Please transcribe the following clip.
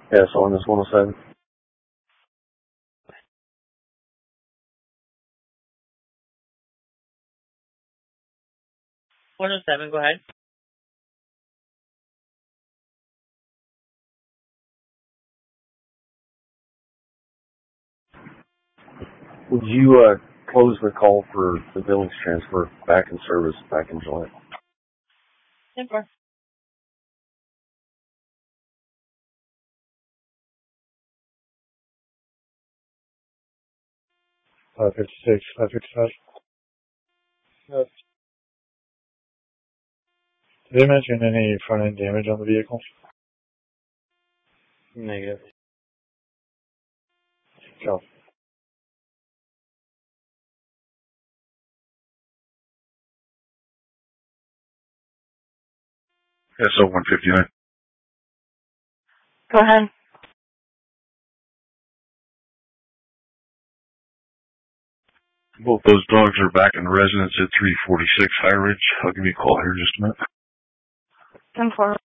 Yes, on this 107. 107, go ahead. Would you close the call for the billings transfer back in service, back in joint? 10-4. $556, $555. Yes. Did they mention any front-end damage on the vehicle? Negative. No. SO 159. Go ahead. Both those dogs are back in residence at 346 High Ridge. I'll give you a call here in just a minute. 10-4.